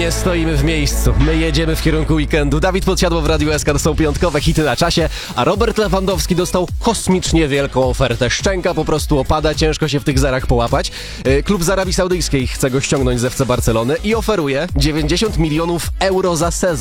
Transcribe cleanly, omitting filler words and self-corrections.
nie stoimy w miejscu. My jedziemy w kierunku weekendu. Dawid Podsiadło w Radiu SK, to są piątkowe hity na czasie, a Robert Lewandowski dostał kosmicznie wielką ofertę. Szczęka po prostu opada, ciężko się w tych zerach połapać. Klub z Arabii Saudyjskiej chce go ściągnąć z FC Barcelony i oferuje 90 milionów euro za sezon.